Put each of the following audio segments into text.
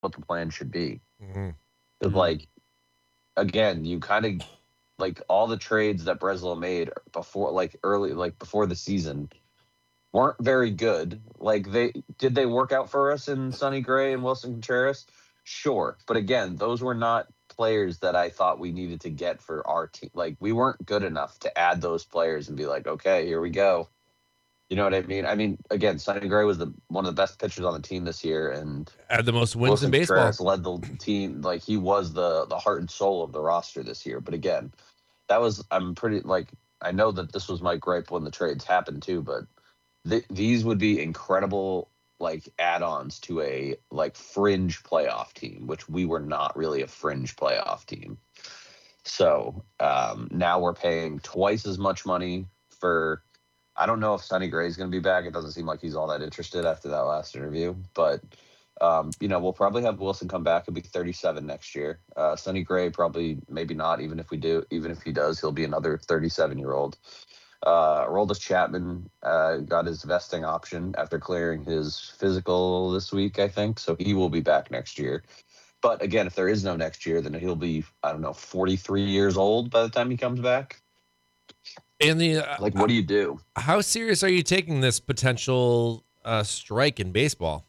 what the plan should be. Mm-hmm. Because, like, again, you kind of like all the trades that Breslow made before, like early, like before the season, weren't very good. Like, they work out for us in Sonny Gray and Wilson Contreras? Sure. But again, those were not players that I thought we needed to get for our team. Like, we weren't good enough to add those players and be like, okay, here we go. You know what I mean? I mean, again, Sonny Gray was one of the best pitchers on the team this year, and Had the most wins in Wilson baseball. Contreras led the team. Like, he was the heart and soul of the roster this year. But again, I'm pretty, like, I know that this was my gripe when the trades happened too, but these would be incredible, like, add-ons to a, like, fringe playoff team, which we were not really a fringe playoff team. So now we're paying twice as much money for. I don't know if Sonny Gray is going to be back. It doesn't seem like he's all that interested after that last interview. But we'll probably have Wilson come back. He'll be 37 next year. Sonny Gray probably, maybe not. Even if he does, he'll be another 37-year-old. Aroldis Chapman got his vesting option after clearing his physical this week, I think. So he will be back next year. But again, if there is no next year, then he'll be, I don't know, 43 years old by the time he comes back. And like, what do you do? How serious are you taking this potential strike in baseball?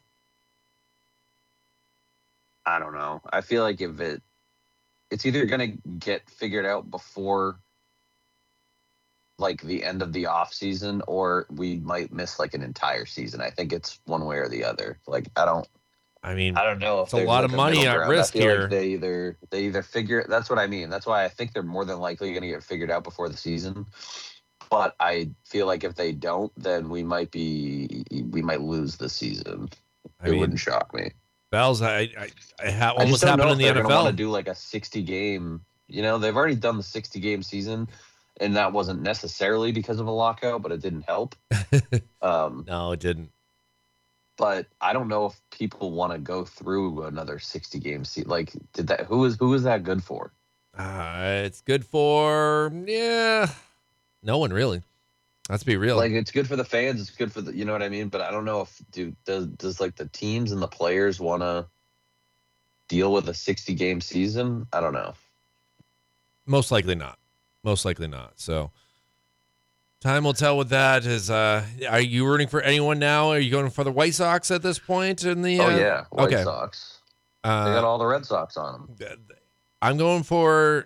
I don't know. I feel like if it's either going to get figured out before, like, the end of the off season, or we might miss, like, an entire season. I think it's one way or the other. Like, I don't know if it's a lot of money at risk here. Like they either figure. That's what I mean. That's why I think they're more than likely going to get figured out before the season. But I feel like if they don't, then we might lose the season. It wouldn't shock me. Bells, almost happened in the NFL. Want to do like a 60-game. You know, they've already done the 60-game season, and that wasn't necessarily because of a lockout, but it didn't help. No, it didn't. But I don't know if people want to go through another 60-game season. Like, who was that good for? It's good for no one really. Let's be real. Like, it's good for the fans. It's good for you know what I mean? But I don't know if does like the teams and the players want to deal with a 60-game season? I don't know. Most likely not. So time will tell with that. Are you rooting for anyone now? Are you going for the White Sox at this point in the? White Sox. They got all the Red Sox on them. I'm going for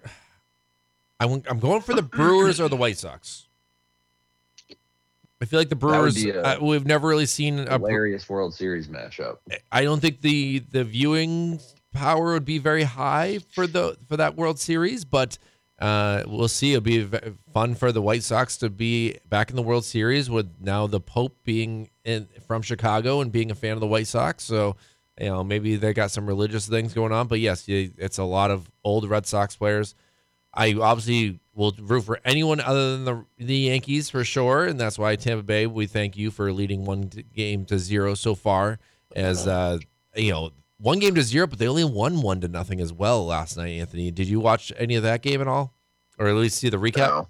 the Brewers or the White Sox. I feel like the Brewers. We've never really seen a hilarious World Series matchup. I don't think the viewing power would be very high for that World Series, but. We'll see. It'll be fun for the White Sox to be back in the World Series with now the Pope being from Chicago and being a fan of the White Sox. So, maybe they got some religious things going on. But yes, it's a lot of old Red Sox players. I obviously will root for anyone other than the Yankees for sure, and that's why Tampa Bay. We thank you for leading 1-0 so far. As 1-0, but they only won 1-0 as well last night, Anthony. Did you watch any of that game at all? Or at least see the recap?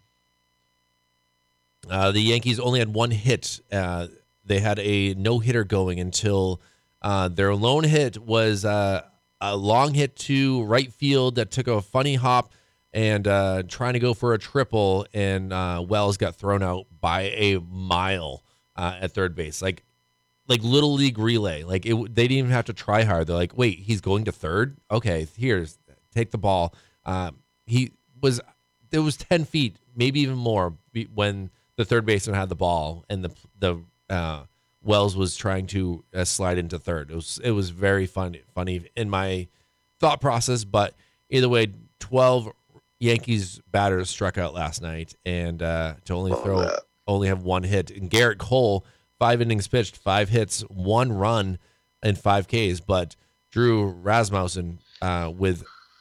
No. The Yankees only had one hit. They had a no-hitter going until their lone hit was a long hit to right field that took a funny hop and trying to go for a triple, and Wells got thrown out by a mile at third base. Like Little League relay. They didn't even have to try hard. They're like, wait, he's going to third? Okay, take the ball. It was 10 feet, maybe even more, when the third baseman had the ball and the Wells was trying to slide into third. It was very funny in my thought process, but either way, 12 Yankees batters struck out last night, and to only have one hit. And Garrett Cole, 5 innings pitched, 5 hits, 1 run, and 5 Ks. But Drew Rasmussen with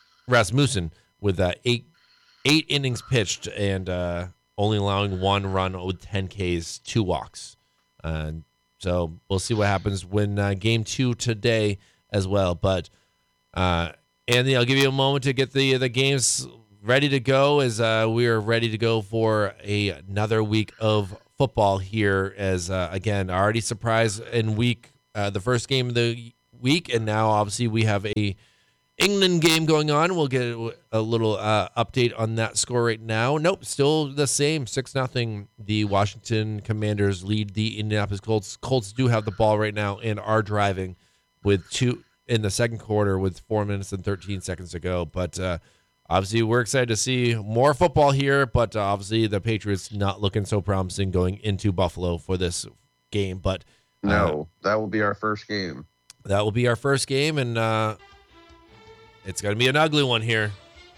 8 innings pitched and only allowing 1 run with 10 Ks, 2 walks. So we'll see what happens when game 2 today as well. But Anthony, I'll give you a moment to get the games ready to go as we are ready to go for another week of football here. As again, already surprised in the first game of the week, and now obviously we have a England game going on. We'll get a little update on that score right now. Nope, still the same, 6-0. The Washington Commanders lead the Indianapolis Colts. Colts do have the ball right now and are driving with 2 in the second quarter with 4 minutes and 13 seconds to go. But obviously, we're excited to see more football here. But obviously, the Patriots not looking so promising going into Buffalo for this game. But no, that will be our first game. That will be our first game, and it's going to be an ugly one here.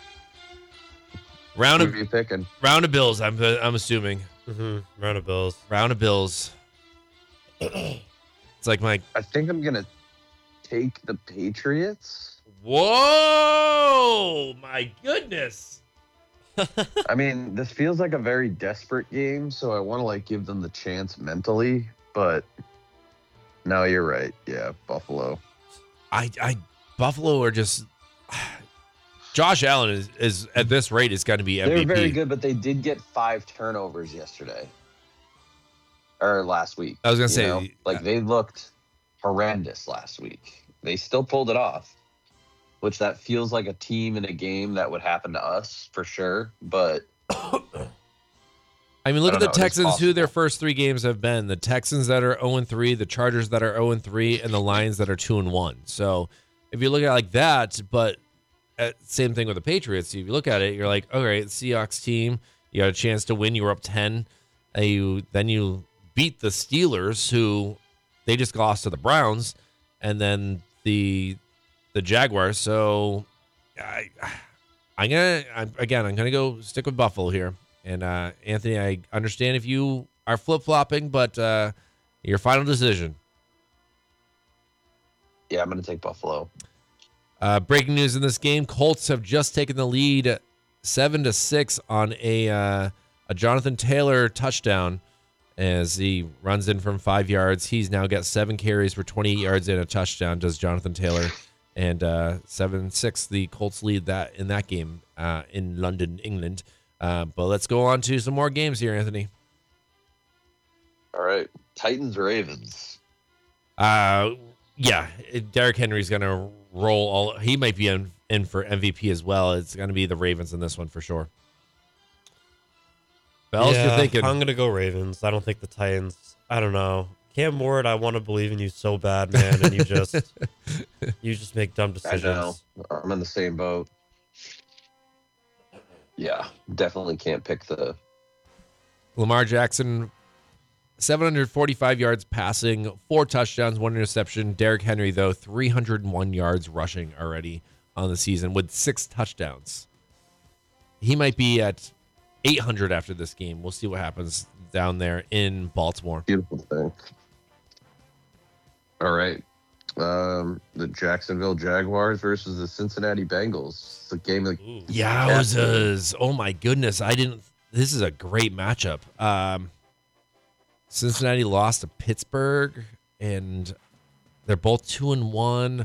Round Who are you picking? Round of Bills, I'm assuming. Mm-hmm. Round of Bills. Round of Bills. It's like my... I think I'm going to take the Patriots. Whoa! My goodness. I mean, this feels like a very desperate game, so I want to like give them the chance mentally, but no, you're right. Yeah, Buffalo. Buffalo are just... Josh Allen is at this rate is going to be MVP. They're very good, but they did get 5 turnovers yesterday or last week. I was going to say, like they looked horrendous last week. They still pulled it off, which that feels like a team in a game that would happen to us for sure. But I mean, look at the Texans, who their first 3 games have been. The Texans that are 0-3, the Chargers that are 0-3, and the Lions that are 2-1. So if you look at it like that, but same thing with the Patriots. If you look at it, you're like, all right, Seahawks team, you got a chance to win. You were up 10. Then you beat the Steelers, who they just lost to the Browns, and then the Jaguars. So I'm gonna go stick with Buffalo here. And Anthony, I understand if you are flip-flopping, but your final decision. Yeah, I'm gonna take Buffalo. Breaking news in this game: Colts have just taken the lead, 7-6 on a Jonathan Taylor touchdown as he runs in from 5 yards. He's now got 7 carries for 28 yards and a touchdown. Does Jonathan Taylor, and 7-6 the Colts lead that in that game in London, England. But let's go on to some more games here, Anthony. All right, Titans Ravens. Yeah, Derrick Henry's gonna roll all. He might be in for MVP as well. It's gonna be the Ravens in this one for sure. Bells, yeah, you're thinking? I'm gonna go Ravens. I don't think the Titans. I don't know. Cam Ward, I want to believe in you so bad, man, and you just make dumb decisions. I know. I'm in the same boat. Yeah, definitely can't pick the Lamar Jackson, 745 yards passing, 4 touchdowns, 1 interception. Derrick Henry, though, 301 yards rushing already on the season with 6 touchdowns. He might be at 800 after this game. We'll see what happens down there in Baltimore. Beautiful thing. All right. The Jacksonville Jaguars versus the Cincinnati Bengals. It's a game of Yowzas. Oh, my goodness. This is a great matchup. Cincinnati lost to Pittsburgh, and they're both 2-1.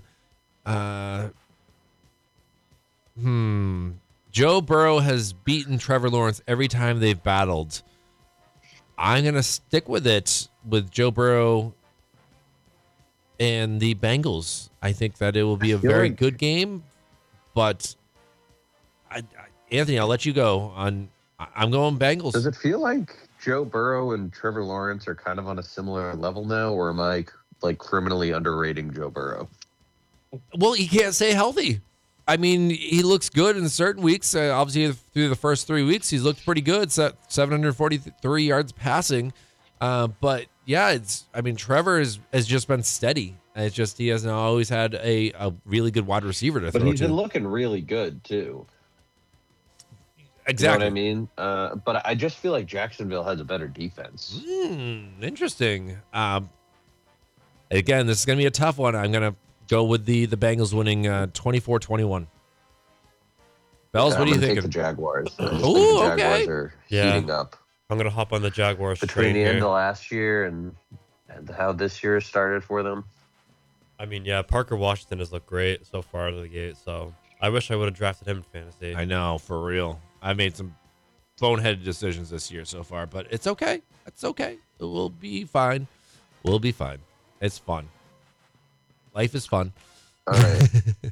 Joe Burrow has beaten Trevor Lawrence every time they've battled. I'm going to stick with it with Joe Burrow and the Bengals. I think that it will be a very good game, but Anthony, I'll let you go. I'm going Bengals. Does it feel like Joe Burrow and Trevor Lawrence are kind of on a similar level now, or am I like criminally underrating Joe Burrow? Well, he can't stay healthy. I mean, he looks good in certain weeks. Obviously, through the first 3 weeks, he's looked pretty good. 743 yards passing. But yeah, Trevor has just been steady. It's just he hasn't always had a really good wide receiver to throw to. But he's been looking really good too. Exactly. You know what I mean? But I just feel like Jacksonville has a better defense. Interesting. Again, this is going to be a tough one. I'm going to go with the Bengals winning 24-21. Bells, what do you think? Take the Jaguars. Ooh, the okay. Jaguars are heating up. I'm going to hop on the Jaguars between the end of last year and how this year started for them. I mean, yeah, Parker Washington has looked great so far out of the gate, so I wish I would have drafted him in fantasy. I know, for real. I made some boneheaded decisions this year so far, but it's okay. It's okay. We'll be fine. We'll be fine. It's fun. Life is fun. All right.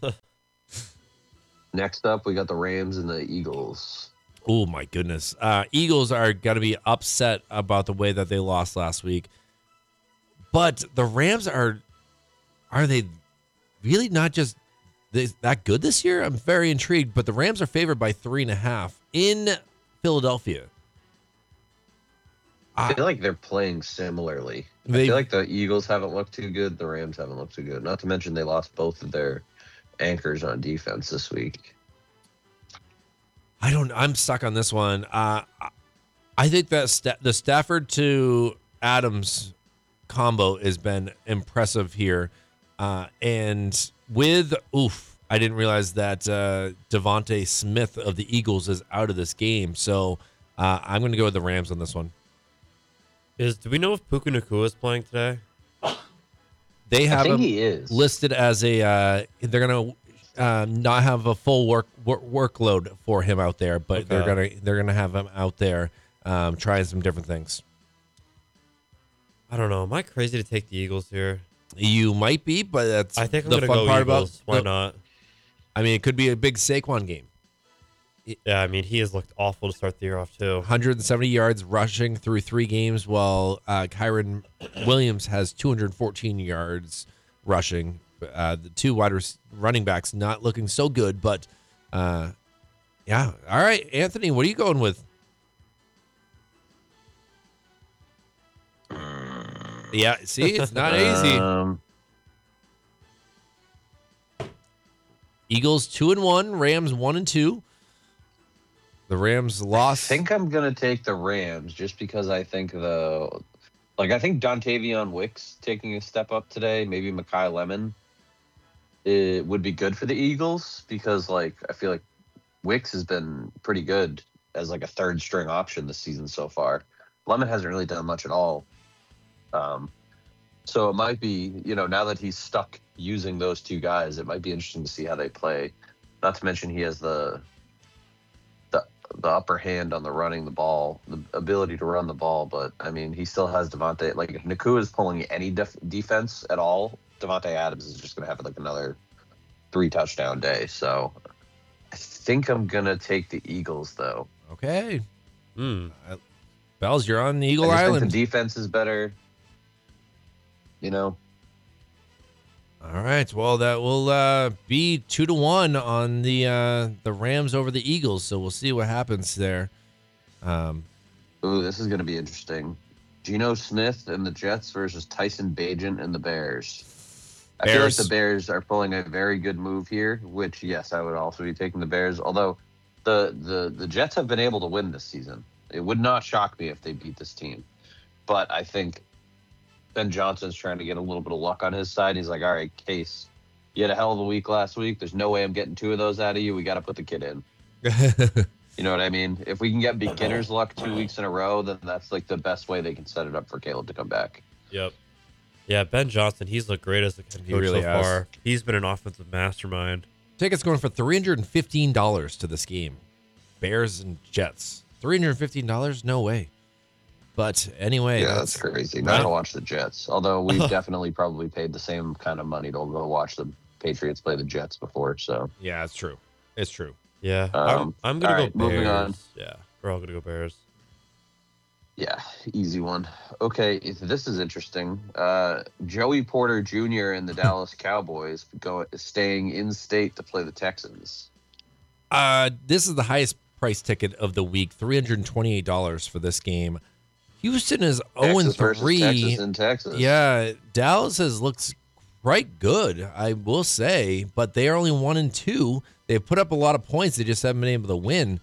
Next up, we got the Rams and the Eagles. Oh my goodness. Eagles are going to be upset about the way that they lost last week. But the Rams are they really not just that good this year? I'm very intrigued, but the Rams are favored by 3.5 in Philadelphia. I feel like they're playing similarly. I They- feel like the Eagles haven't looked too good. The Rams haven't looked too good. Not to mention they lost both of their anchors on defense this week. I'm stuck on this one. I think that the Stafford to Adams combo has been impressive here. And with, I didn't realize that Devontae Smith of the Eagles is out of this game. So I'm going to go with the Rams on this one. Do we know if Puka Nacua is playing today? They I have think him he is. listed as they're going to not have a full workload for him out there, but Okay. they're gonna have him out there trying some different things. I don't know. Am I crazy to take the Eagles here? You might be, but that's I think I'm the going to fun go part Eagles. about. Why not? I mean, it could be a big Saquon game. Yeah, I mean, he has looked awful to start the year off, too. 170 yards rushing through 3 games, while Kyron Williams has 214 yards rushing. The two running backs not looking so good, but yeah. All right, Anthony, what are you going with? Yeah, see, it's not easy. Eagles 2-1, Rams 1-2. The Rams I lost. think I'm gonna take the Rams just because I think I think Dontavion Wicks taking a step up today, maybe Mekhi Lemon, it would be good for the Eagles because I feel like Wicks has been pretty good as a third string option this season so far. Lemon hasn't really done much at all. So it might be, now that he's stuck using those two guys, it might be interesting to see how they play. Not to mention he has the upper hand on the running the ball, the ability to run the ball. But I mean, he still has Devontae. If Nacua is pulling any defense at all, Devontae Adams is just going to have another 3 touchdown day. So I think I'm going to take the Eagles though. Okay. Hmm. Bells, you're on I Eagle just Island. think the defense is better. All right. Well, that will be 2-1 on the Rams over the Eagles. So we'll see what happens there. Ooh, this is going to be interesting. Geno Smith and the Jets versus Tyson Bagent and the Bears. I feel like Bears. the Bears are pulling a very good move here, which, yes, I would also be taking the Bears. Although the Jets have been able to win this season. It would not shock me if they beat this team. But I think Ben Johnson's trying to get a little bit of luck on his side. He's like, all right, Case, you had a hell of a week last week. There's no way I'm getting 2 of those out of you. We got to put the kid in. You know what I mean? If we can get beginner's luck 2 weeks in a row, then that's the best way they can set it up for Caleb to come back. Yep. Yeah, Ben Johnson, he's looked great as a head He coach really so has. far. He's been an offensive mastermind. Tickets going for $315 to this game. Bears and Jets. $315? No way. But anyway, Yeah, that's crazy. Not to watch the Jets. Although we've definitely probably paid the same kind of money to go watch the Patriots play the Jets before. So Yeah, it's true. It's true. Yeah. Um, I'm going all to right, go Bears. moving on. Yeah, we're all going to go Bears. yeah, easy one. Okay, this is interesting. Joey Porter Jr. and the Dallas Cowboys staying in state to play the Texans. This is the highest price ticket of the week, $328 for this game. Houston is Texas versus 0-3. Texas in Texas. Yeah, Dallas has looked quite good, I will say, but they are only 1-2. They've put up a lot of points. They just haven't been able to win.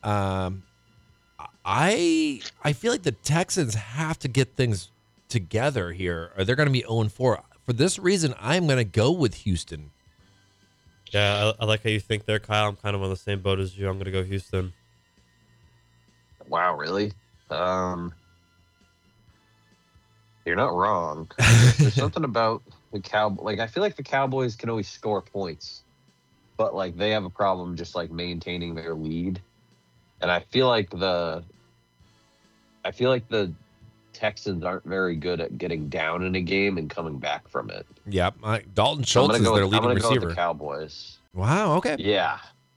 I feel like the Texans have to get things together here, or they're going to be 0-4. For this reason, I'm going to go with Houston. Yeah, I like how you think there, Kyle. I'm kind of on the same boat as you. I'm going to go Houston. Wow, really? You're not wrong. There's something about the I feel like the Cowboys can always score points, but they have a problem just maintaining their lead. And I feel like the Texans aren't very good at getting down in a game and coming back from it. Yep. Dalton So Schultz is their I'm leading gonna go with receiver. the Cowboys. Wow. Okay. Yeah.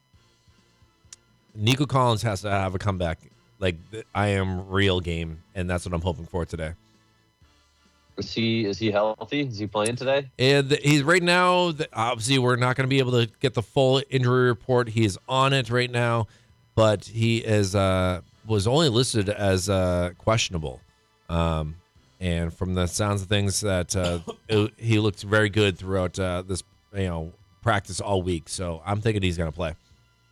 Nico Collins has to have a comeback. Like, I am real game, and that's what I'm hoping for today. Is he healthy? Is he playing today? And he's right now, obviously, we're not going to be able to get the full injury report. He is on it right now, but he is was only listed as questionable. And from the sounds of things, that he looked very good throughout this practice all week. So I'm thinking he's going to play.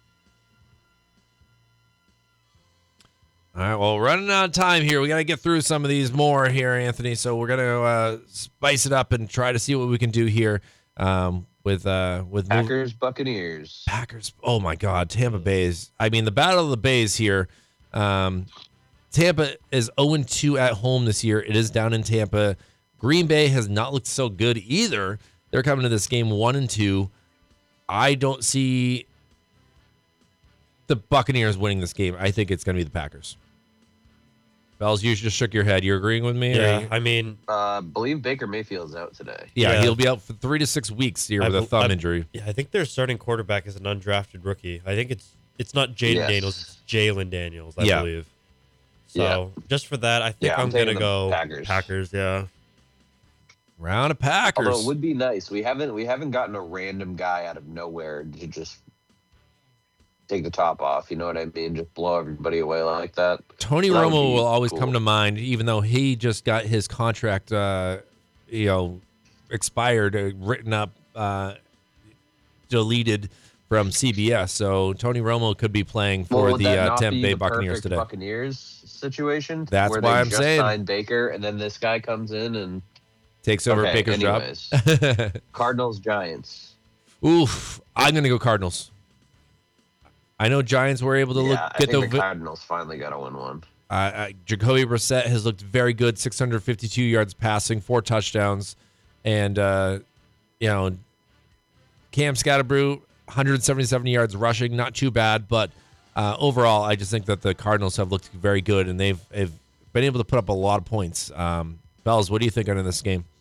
All right, well, running out of time here. We got to get through some of these more here, Anthony. So we're going to spice it up and try to see what we can do here with Packers, Buccaneers. Packers. Oh my God, Tampa Bay's. I mean, the battle of the Bays here. Tampa is 0-2 at home this year. It is down in Tampa. Green Bay has not looked so good either. They're coming to this game 1-2. I don't see the Buccaneers winning this game. I think it's going to be the Packers. Bells, you just shook your head. You're agreeing with me? Yeah, I mean, believe Baker Mayfield's out today. Yeah, he'll be out for 3 to 6 weeks here with a thumb injury. Yeah, I think their starting quarterback is an undrafted rookie. I think it's not Jaden Daniels, it's Jalen Daniels, I believe. So just for that, I think I'm gonna go Packers. Yeah. Round of Packers. Although it would be nice. We haven't gotten a random guy out of nowhere to just take the top off. You know what I mean? Just blow everybody away like that. Tony Romo will always come to mind, even though he just got his contract, expired, written up, deleted from CBS. So Tony Romo could be playing for the Tampa Bay Buccaneers today. Buccaneers situation. That's where why they I'm saying signed Baker, and then this guy comes in and takes over Baker's job. Cardinals, Giants. Oof, I'm gonna go Cardinals. I know Giants were able to get the Cardinals finally got to win one. Jacoby Brissett has looked very good, 652 yards passing, 4 touchdowns, and Cam Scatterbrew, 177 yards rushing, not too bad, but overall, I just think that the Cardinals have looked very good, and they've been able to put up a lot of points. Bells, what do you think in this game?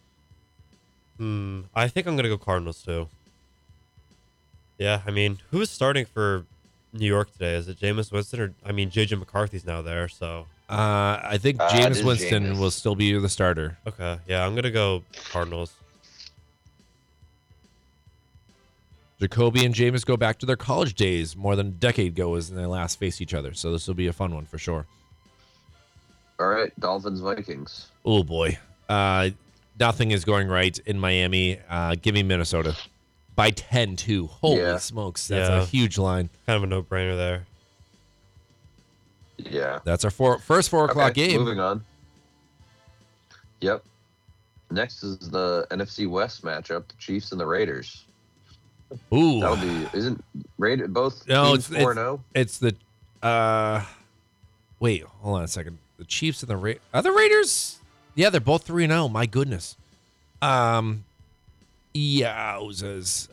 I think I'm going to go Cardinals too. Yeah, I mean, who's starting for New York today? Is it Jameis Winston or JJ McCarthy's now there? So I think Jameis Winston will still be the starter. Okay, yeah, I'm gonna go Cardinals. Jacoby and Jameis go back to their college days more than a decade ago as they last faced each other. So this will be a fun one for sure. All right, Dolphins, Vikings. Oh boy, nothing is going right in Miami. Give me Minnesota. By 10, too. Holy smokes. That's a huge line. Kind of a no-brainer there. Yeah. That's our first 4 o'clock game. Moving on. Yep. Next is the NFC West matchup, the Chiefs and the Raiders. Ooh. That'll be, isn't Raiders both teams 4-0? It's the, wait, hold on a second. The Chiefs and the Raiders. Are the Raiders? Yeah, they're both 3-0. My goodness. Yowzers.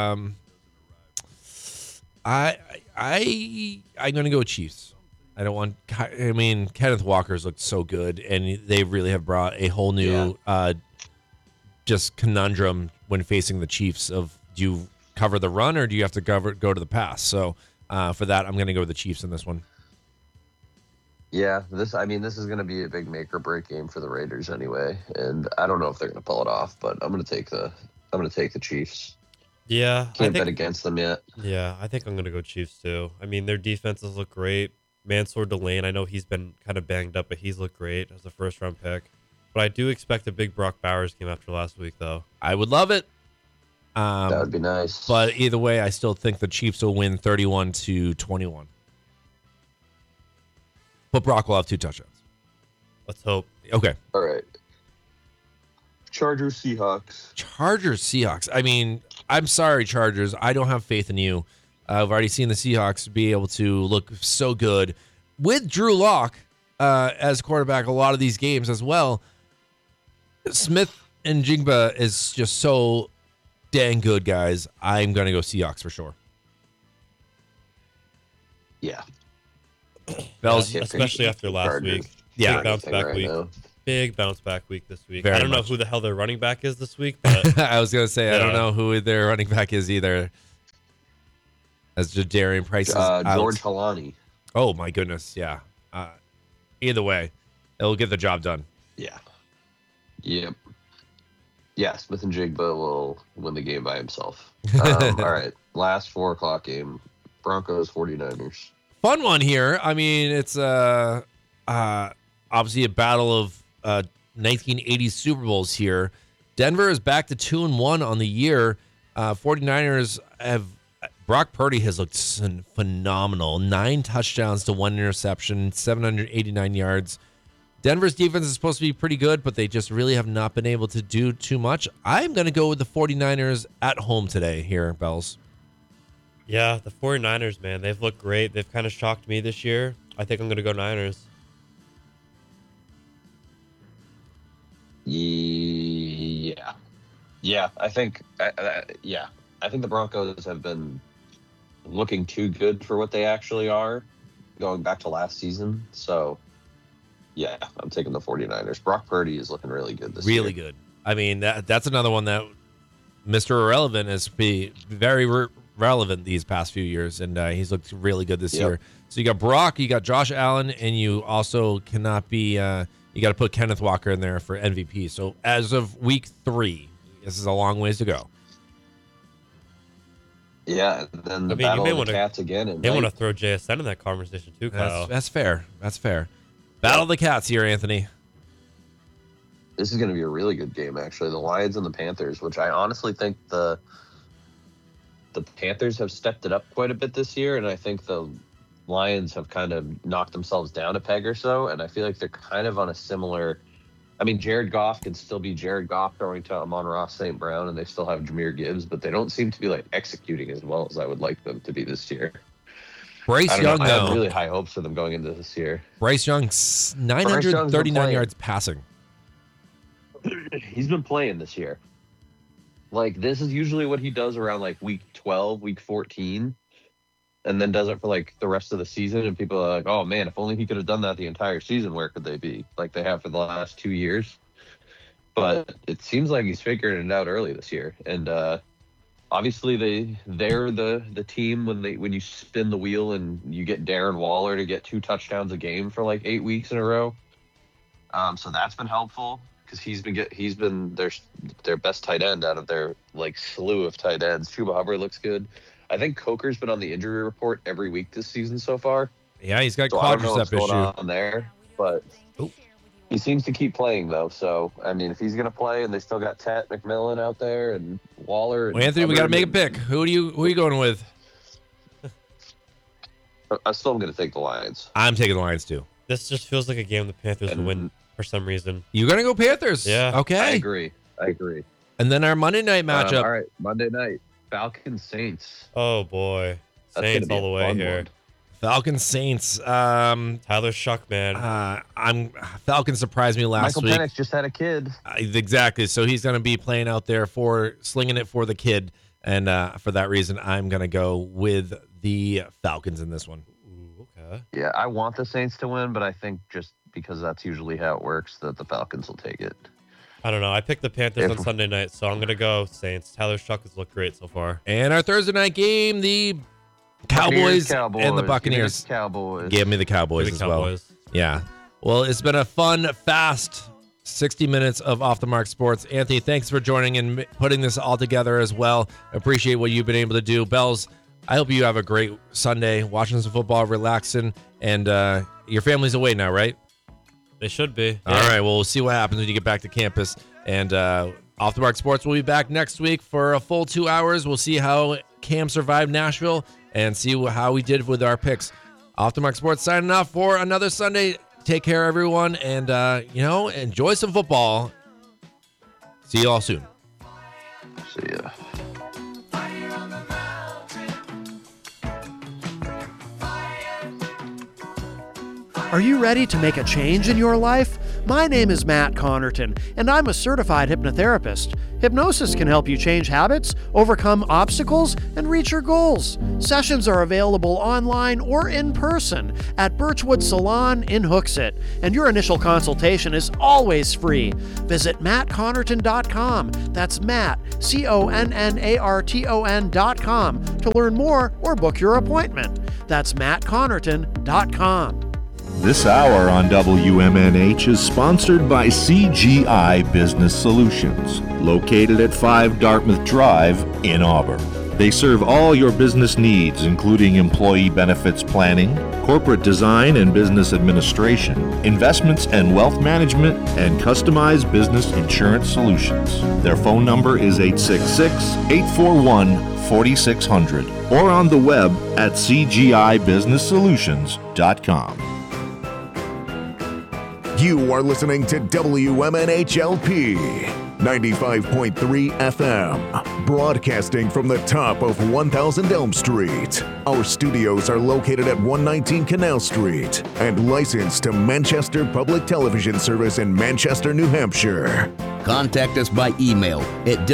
I'm gonna go Chiefs. Kenneth Walker's looked so good, and they really have brought a whole new just conundrum when facing the Chiefs of, do you cover the run or do you have to go to the pass? So for that, I'm gonna go with the Chiefs in this one. Yeah, this is going to be a big make or break game for the Raiders anyway, and I don't know if they're going to pull it off, but I'm going to take the Chiefs. Yeah, can't bet against them yet. Yeah, I think I'm going to go Chiefs too. I mean, their defenses look great. Mansour Delane, I know he's been kind of banged up, but he's looked great as a first-round pick. But I do expect a big Brock Bowers game after last week, though. I would love it. That would be nice. But either way, I still think the Chiefs will win 31-21. But Brock will have 2 touchdowns. Let's hope. Okay. All right. Chargers, Seahawks. I mean, I'm sorry, Chargers. I don't have faith in you. I've already seen the Seahawks be able to look so good with Drew Lock as quarterback a lot of these games as well. Smith and Jigba is just so dang good, guys. I'm going to go Seahawks for sure. Yeah. Bells, especially after last week. Yeah. Big bounce back right week. now. Big bounce back week this week. Very I don't know much. who the hell their running back is this week, but I was going to say, I don't Yeah. know who their running back is either. As Jadarian Price is out. George Halani. Oh, my goodness. Yeah. Either way, it'll get the job done. Yeah. Yep. Yeah, Smith and Jigba will win the game by himself. All right. Last 4 o'clock game. Broncos 49ers. Fun one here. I mean, it's obviously a battle of 1980s Super Bowls here. Denver is back to 2-1 on the year. 49ers have Brock Purdy has looked phenomenal. 9 touchdowns to 1 interception, 789 yards. Denver's defense is supposed to be pretty good, but they just really have not been able to do too much. I'm going to go with the 49ers at home today here, Bells. yeah, the 49ers, man, they've looked great. They've kind of shocked me this year. I think I'm going to go Niners. Yeah. Yeah, I think I think the Broncos have been looking too good for what they actually are going back to last season. So, yeah, I'm taking the 49ers. Brock Purdy is looking really good this year. Really good. I mean, that's another one that Mr. Irrelevant has been very relevant these past few years, and he's looked really good this year. So you got Brock, you got Josh Allen, and you also cannot be you got to put Kenneth Walker in there for MVP. So as of week 3, this is a long ways to go. Yeah, and then the I mean, you battle may of the wanna- Cats again. And They want to throw JSN in that conversation too, Kyle. That's fair. That's fair. Battle of the Cats here, Anthony. this is going to be a really good game, actually. The Lions and the Panthers, which I honestly think the Panthers have stepped it up quite a bit this year, and I think the Lions have kind of knocked themselves down a peg or so, and I feel like they're kind of on a similar. I mean, Jared Goff can still be Jared Goff throwing to Amon-Ra St. Brown, and they still have Jahmyr Gibbs, but they don't seem to be like executing as well as I would like them to be this year. Bryce I don't Young, know. I have though. really high hopes for them going into this year. Bryce Young, Young's been 939 playing. yards passing. He's been playing this year. Like, this is usually what he does around like week 12, week 14, and then does it for like the rest of the season. And people are like, oh man, if only he could have done that the entire season, where could they be? Like they have for the last 2 years. But it seems like he's figuring it out early this year. And obviously they're the team when you spin the wheel and you get Darren Waller to get 2 touchdowns a game for like 8 weeks in a row. So that's been helpful. Because he's been their best tight end out of their like slew of tight ends. Chuba Hubbard looks good. I think Coker's been on the injury report every week this season so far. Yeah, he's got So I don't know what's quadricep going issue. on there, but Oop. he seems to keep playing though. So I mean, if he's gonna play, and they still got Tat McMillan out there and Waller. And Well, Anthony, we got to Hubbard make a and- pick. Who are you going with? I still am gonna take the Lions. I'm taking the Lions too. This just feels like a game the Panthers And- will win for some reason. You're gonna go Panthers. Yeah. I Okay. agree. And then our Monday night matchup. all right, Monday night, Falcons Saints. Oh boy, That's Saints gonna all be the a way fun here. one. Falcons Saints. Tyler Shuck, man. Falcons surprised me last Michael week. Penix just had a kid. Exactly. So he's going to be playing out there for slinging it for the kid, and for that reason, I'm going to go with the Falcons in this one. Ooh, okay. Yeah, I want the Saints to win, but I think just because that's usually how it works, that the Falcons will take it. I don't know. I picked the Panthers If- on Sunday night, so I'm gonna go Saints. Tyler Shuck has looked great so far. And our Thursday night game, the Cowboys and the Buccaneers. Cowboys. Gave me the Cowboys Give as me well. Cowboys. Yeah. Well, it's been a fun, fast 60 minutes of Off the Mark Sports. Anthony, thanks for joining and putting this all together as well. Appreciate what you've been able to do. Bells, I hope you have a great Sunday watching some football, relaxing, and your family's away now, right? They should be. All right. Well, we'll see what happens when you get back to campus. And Off the Mark Sports will be back next week for a full 2 hours. We'll see how Cam survived Nashville and see how we did with our picks. Off the Mark Sports signing off for another Sunday. Take care, everyone, and enjoy some football. See you all soon. See ya. Are you ready to make a change in your life? My name is Matt Connerton, and I'm a certified hypnotherapist. Hypnosis can help you change habits, overcome obstacles, and reach your goals. Sessions are available online or in person at Birchwood Salon in Hooksett, and your initial consultation is always free. Visit mattconnerton.com. That's Matt, CONNARTON.com to learn more or book your appointment. That's mattconnerton.com. This hour on WMNH is sponsored by CGI Business Solutions, located at 5 Dartmouth Drive in Auburn. They serve all your business needs, including employee benefits planning, corporate design and business administration, investments and wealth management, and customized business insurance solutions. Their phone number is 866-841-4600 or on the web at cgibusinesssolutions.com. You are listening to WMNHLP 95.3 FM, broadcasting from the top of 1000 Elm Street. Our studios are located at 119 Canal Street and licensed to Manchester Public Television Service in Manchester, New Hampshire. Contact us by email at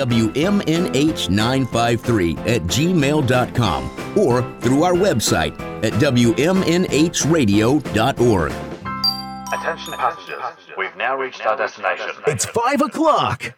WMNH953@gmail.com or through our website at WMNHradio.org. Attention passengers, we've now reached our destination. It's 5 o'clock.